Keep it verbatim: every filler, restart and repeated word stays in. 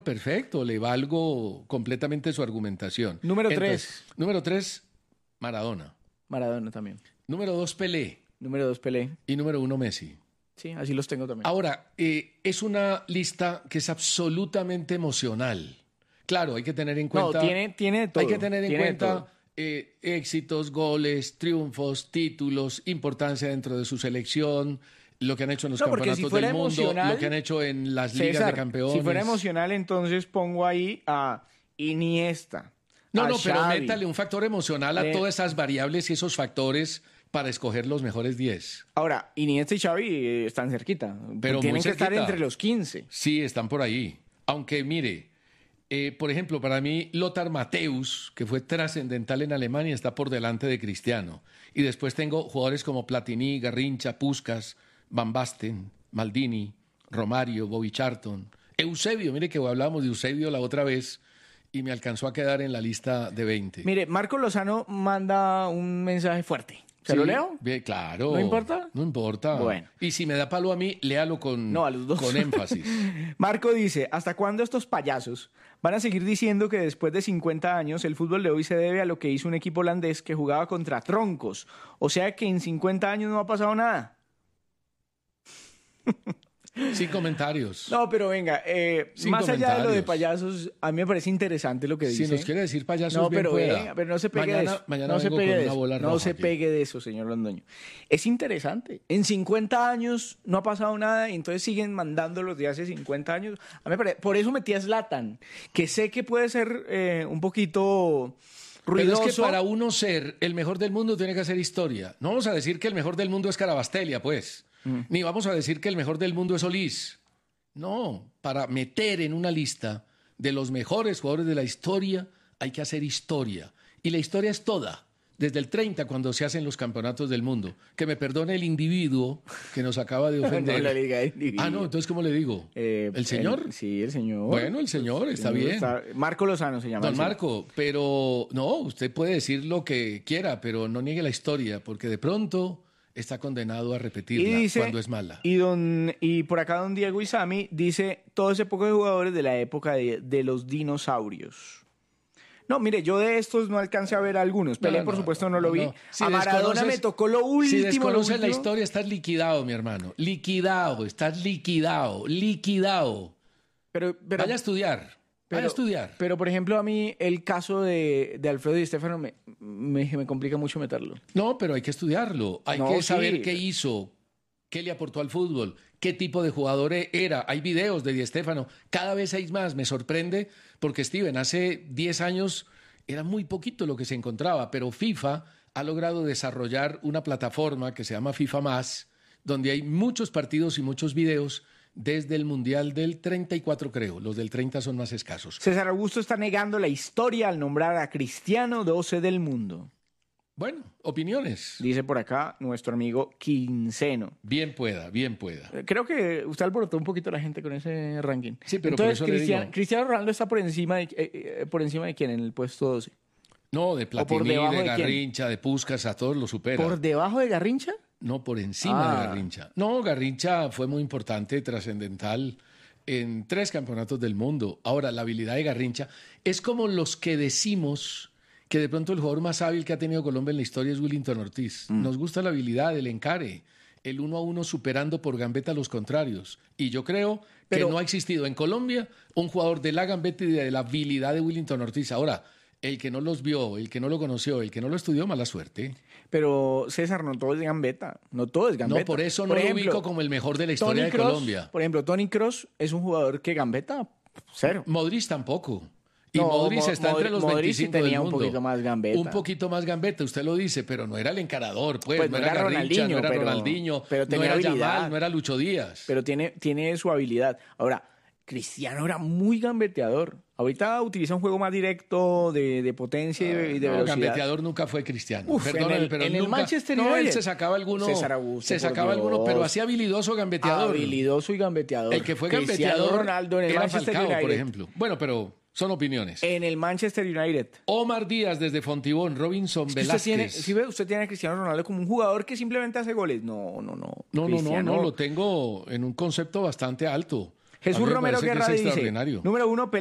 Perfecto, le valgo completamente su argumentación. Número Entonces, tres. Número tres, Maradona. Maradona también. Número dos, Pelé. Número dos, Pelé. Y número uno, Messi. Sí, así los tengo también. Ahora, eh, es una lista que es absolutamente emocional. Claro, hay que tener en cuenta... No, tiene, tiene de todo. Hay que tener en tiene de cuenta todo. eh, éxitos, goles, triunfos, títulos, importancia dentro de su selección, lo que han hecho en los No, porque campeonatos si fuera del mundo, emocional, lo que han hecho en las ligas César, de campeones. si fuera emocional, entonces pongo ahí a Iniesta. No, a no, pero Xavi. métale un factor emocional a Eh, todas esas variables y esos factores para escoger los mejores diez. Ahora, Iniesta y Xavi eh, están cerquita. Pero Tienen muy que estar cerquita. entre los quince. Sí, están por ahí. Aunque mire, eh, por ejemplo, para mí Lothar Matthäus, que fue trascendental en Alemania, está por delante de Cristiano. Y después tengo jugadores como Platini, Garrincha, Puskás, Van Basten, Maldini, Romario, Bobby Charlton, Eusebio. Mire que hablábamos de Eusebio la otra vez y me alcanzó a quedar en la lista de veinte. Mire, Marco Lozano manda un mensaje fuerte. ¿Se lo Sí, leo? bien, claro. ¿No importa? No importa. Bueno. Y si me da palo a mí, léalo con, No, a los dos. con énfasis. Marco dice, ¿hasta cuándo estos payasos van a seguir diciendo que después de cincuenta años el fútbol de hoy se debe a lo que hizo un equipo holandés que jugaba contra troncos? O sea que en cincuenta años no ha pasado nada. Sin comentarios. No, pero venga, eh, Sin más allá de lo de comentarios. payasos, a mí me parece interesante lo que Si dice. nos quiere decir payasos, No, bien pero pueda. venga, pero no se pegue mañana, de eso. Mañana no se vengo pegue con de una eso. bola No roja se aquí. pegue de eso, señor Londoño. Es interesante. En cincuenta años no ha pasado nada y entonces siguen mandando los de hace cincuenta años. A mí me parece, por eso metí a Zlatan, que sé que puede ser eh, un poquito Pero ruidoso. es que para uno ser el mejor del mundo tiene que hacer historia. No vamos a decir que el mejor del mundo es Carabastelia, pues. Mm. Ni vamos a decir que el mejor del mundo es Solís. No, para meter en una lista de los mejores jugadores de la historia hay que hacer historia. Y la historia es toda. Desde el treinta, cuando se hacen los campeonatos del mundo. Que me perdone el individuo que nos acaba de ofender. No le diga individuo. Ah, no, entonces, ¿cómo le digo? Eh, ¿El señor? el- sí, el señor. Bueno, el señor, está bien. Está- Marco Lozano se llama. Don el señor. Marco, pero no, usted puede decir lo que quiera, pero no niegue la historia, porque de pronto está condenado a repetirla Y dice, cuando es mala. Y, don, y por acá don Diego Isami dice, todo ese poco de jugadores de la época de, de los dinosaurios. No, mire, yo de estos no alcancé a ver algunos. Pelé, No, por no, supuesto, no, lo vi. no. Si A Maradona desconoces- me tocó lo último. Si lo desconoces la último. historia, estás liquidado, mi hermano. Liquidado, estás liquidado, liquidado. Pero, pero, Vaya a estudiar, vaya pero- a estudiar. Pero, por ejemplo, a mí el caso de, de Alfredo Di Stéfano me, me, me complica mucho meterlo. No, pero hay que estudiarlo. Hay No, que sí. saber qué hizo, qué le aportó al fútbol, qué tipo de jugador e- era. Hay videos de Di Stéfano, cada vez hay más. Me sorprende porque, Steven, hace diez años era muy poquito lo que se encontraba, pero FIFA ha logrado desarrollar una plataforma que se llama FIFA Más, donde hay muchos partidos y muchos videos desde el Mundial del treinta y cuatro, creo. Los del treinta son más escasos. César Augusto está negando la historia al nombrar a Cristiano doce del mundo. Bueno, opiniones. Dice por acá nuestro amigo Quinceno. Bien pueda, bien pueda. Eh, Creo que usted alborotó un poquito a la gente con ese ranking. Sí, pero por Entonces, eso le Cristiano, digo. Cristiano Ronaldo está por encima de, eh, eh, por encima de quién en el puesto doce. No, de Platini, debajo de de quién? Garrincha, de Puskás, a todos lo supera. ¿Por debajo de Garrincha? No, por encima Ah. de Garrincha. No, Garrincha fue muy importante, trascendental en tres campeonatos del mundo. Ahora, la habilidad de Garrincha es como los que decimos que de pronto el jugador más hábil que ha tenido Colombia en la historia es Willington Ortiz. Mm. Nos gusta la habilidad, el encare, el uno a uno superando por gambeta a los contrarios. Y yo creo Pero- que no ha existido en Colombia un jugador de la gambeta y de la habilidad de Willington Ortiz. Ahora, el que no los vio, el que no lo conoció, el que no lo estudió, mala suerte. Pero César, no todo es gambeta. No todo es gambeta. No, por eso no lo ubico como el mejor de la historia de Kroos, Colombia. Por ejemplo, Tony Cross es un jugador que gambeta cero. Modric tampoco. Y No, Modric Mo- está entre Modric- los Modric sí veinticinco tenía del un mundo. poquito más gambeta. Un poquito más gambeta, usted lo dice, pero no era el encarador, pues. Pues no, era Garrincha, Ronaldinho, no era pero- Ronaldinho, pero no tenía era habilidad. Yamal, no era Lucho Díaz. Pero tiene, tiene su habilidad. Ahora, Cristiano era muy gambeteador. Ahorita utiliza un juego más directo de, de potencia y de, y de No, velocidad. gambeteador nunca fue Cristiano. Uf, Perdóname, en el- pero en el nunca. Manchester No, él United. se sacaba alguno. César Augusto, se por sacaba alguno, Dios. pero así habilidoso gambeteador. Habilidoso y gambeteador. El que fue Cristiano gambeteador Ronaldo en el era Manchester Falcao, United. por ejemplo. Bueno, pero son opiniones. En el Manchester United. Omar Díaz desde Fontibón, Robinson Es que Velázquez. usted tiene, si ve, usted tiene a Cristiano Ronaldo como un jugador que simplemente hace goles. No, no, no. No, no, no, Cristiano- no, lo tengo en un concepto bastante alto. Jesús me Romero parece que Guerra es dice, extraordinario. número uno,